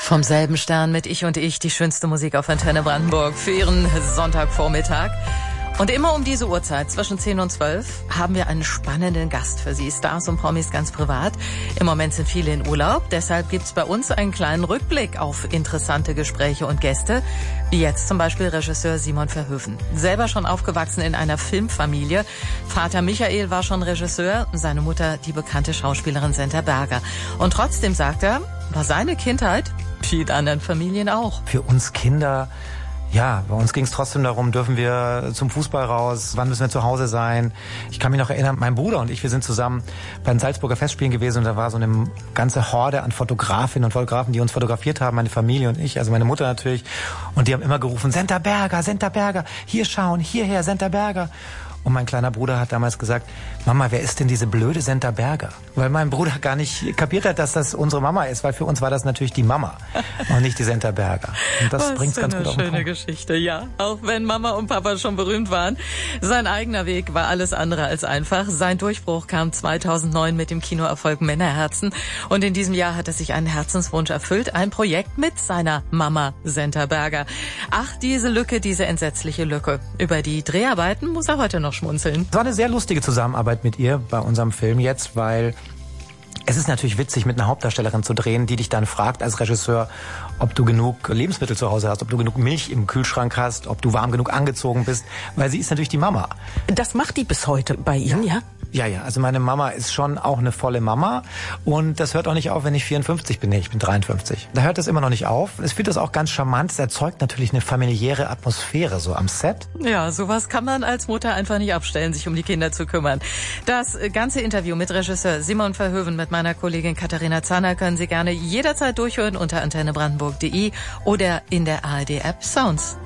Vom selben Stern mit Ich und Ich, die schönste Musik auf Antenne Brandenburg für Ihren Sonntagvormittag. Und immer um diese Uhrzeit, zwischen 10 und 12, haben wir einen spannenden Gast für Sie. Stars und Promis ganz privat. Im Moment sind viele in Urlaub. Deshalb gibt's bei uns einen kleinen Rückblick auf interessante Gespräche und Gäste. Wie jetzt zum Beispiel Regisseur Simon Verhoeven. Selber schon aufgewachsen in einer Filmfamilie. Vater Michael war schon Regisseur, seine Mutter die bekannte Schauspielerin Senta Berger. Und trotzdem, sagt er, war seine Kindheit wie in anderen Familien auch. Für uns Kinder... Ja, bei uns ging es trotzdem darum, dürfen wir zum Fußball raus, wann müssen wir zu Hause sein. Ich kann mich noch erinnern, mein Bruder und ich, wir sind zusammen bei den Salzburger Festspielen gewesen und da war so eine ganze Horde an Fotografinnen und Fotografen, die uns fotografiert haben, meine Familie und ich, also meine Mutter natürlich. Und die haben immer gerufen, Senta Berger, hier schauen, hierher, Senta Berger. Und mein kleiner Bruder hat damals gesagt, Mama, wer ist denn diese blöde Senta Berger? Weil mein Bruder gar nicht kapiert hat, dass das unsere Mama ist, weil für uns war das natürlich die Mama und nicht die Senta Berger. Und das bringt's ganz gut auf den Punkt. Schöne Geschichte, ja. Auch wenn Mama und Papa schon berühmt waren. Sein eigener Weg war alles andere als einfach. Sein Durchbruch kam 2009 mit dem Kinoerfolg Männerherzen. Und in diesem Jahr hat er sich einen Herzenswunsch erfüllt. Ein Projekt mit seiner Mama Senta Berger. Ach, diese Lücke, diese entsetzliche Lücke. Über die Dreharbeiten muss er heute noch schmunzeln. Es war eine sehr lustige Zusammenarbeit mit ihr bei unserem Film jetzt, weil es ist natürlich witzig, mit einer Hauptdarstellerin zu drehen, die dich dann fragt als Regisseur, ob du genug Lebensmittel zu Hause hast, ob du genug Milch im Kühlschrank hast, ob du warm genug angezogen bist, weil sie ist natürlich die Mama. Das macht die bis heute bei Ihnen, ja? Ja, also meine Mama ist schon auch eine volle Mama und das hört auch nicht auf, wenn ich 54 bin. Nee, ich bin 53. Da hört es immer noch nicht auf. Ich finde das auch ganz charmant. Es erzeugt natürlich eine familiäre Atmosphäre so am Set. Ja, sowas kann man als Mutter einfach nicht abstellen, sich um die Kinder zu kümmern. Das ganze Interview mit Regisseur Simon Verhoeven mit meiner Kollegin Katharina Zahner können Sie gerne jederzeit durchhören unter antennebrandenburg.de oder in der ARD-App Sounds.